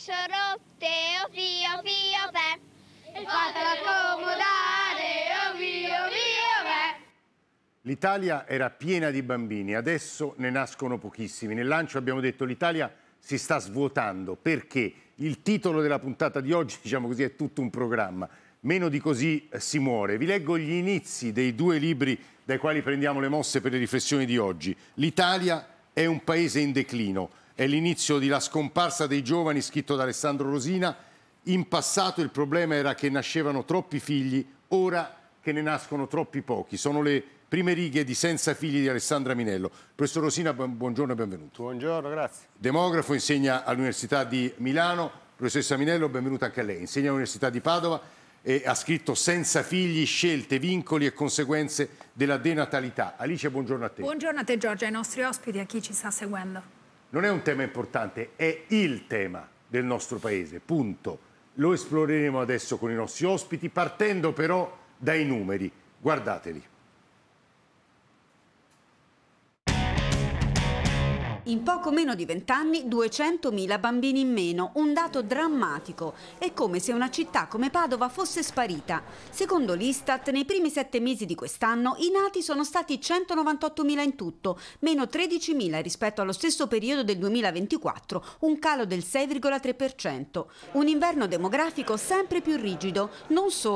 sono rotte, oh fio, fio, beh, e fatela accomodare, oh fio, fio, beh. L'Italia era piena di bambini, adesso ne nascono pochissimi. Nel lancio abbiamo detto l'Italia si sta svuotando perché il titolo della puntata di oggi, diciamo così, è tutto un programma. Meno di così si muore. Vi leggo gli inizi dei due libri dai quali prendiamo le mosse per le riflessioni di oggi. L'Italia è un paese in declino. È l'inizio di La scomparsa dei giovani, scritto da Alessandro Rosina. In passato il problema era che nascevano troppi figli, ora che ne nascono troppi pochi. Sono le prime righe di Senza figli di Alessandra Minello. Professor Rosina, buongiorno e benvenuto. Buongiorno, grazie. Demografo, insegna all'Università di Milano. Professoressa Minello, benvenuta anche a lei. Insegna all'Università di Padova e ha scritto Senza figli, scelte, vincoli e conseguenze della denatalità. Alice, buongiorno a te. Buongiorno a te Giorgia, ai nostri ospiti e a chi ci sta seguendo. Non è un tema importante, è il tema del nostro paese, punto. Lo esploreremo adesso con i nostri ospiti, partendo però dai numeri. Guardateli. In poco meno di 20 anni 200.000 bambini in meno, un dato drammatico. È come se una città come Padova fosse sparita. Secondo l'Istat, nei primi 7 mesi di quest'anno i nati sono stati 198.000 in tutto, meno 13.000 rispetto allo stesso periodo del 2024, un calo del 6,3%. Un inverno demografico sempre più rigido, non solo